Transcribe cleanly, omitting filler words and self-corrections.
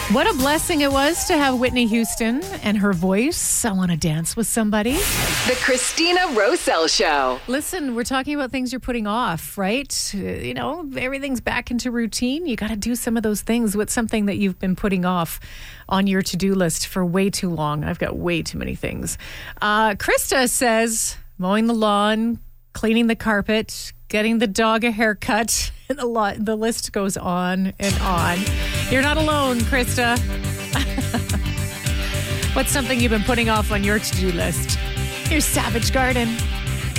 What a blessing it was to have Whitney Houston and her voice. I Want to Dance with Somebody. The Christina Roselle Show. Listen, we're talking about things you're putting off, right? Everything's back into routine. You got to do some of those things. What's something that you've been putting off on your to-do list for way too long? I've got way too many things. Krista says mowing the lawn, cleaning the carpet, getting the dog a haircut. The list goes on and on. You're not alone, Krista. What's something you've been putting off on your to-do list? Your Savage Garden.